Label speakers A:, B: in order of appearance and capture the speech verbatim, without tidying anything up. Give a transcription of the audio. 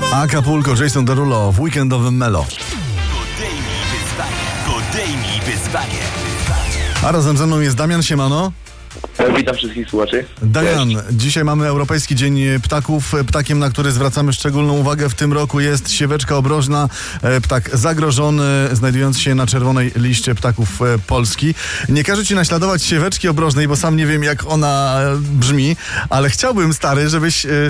A: Acapulco, Jason Derulo w weekendowym Melo.
B: Podejmij wyzwanie. Podejmij wyzwanie.
A: A razem ze mną jest Damian, siemano.
C: Witam wszystkich słuchaczy.
A: Damian, dzisiaj mamy Europejski Dzień Ptaków. Ptakiem, na który zwracamy szczególną uwagę w tym roku, jest sieweczka obrożna, ptak zagrożony, znajdujący się na czerwonej liście ptaków Polski. Nie każę ci naśladować sieweczki obrożnej, bo sam nie wiem, jak ona brzmi, ale chciałbym, stary, żebyś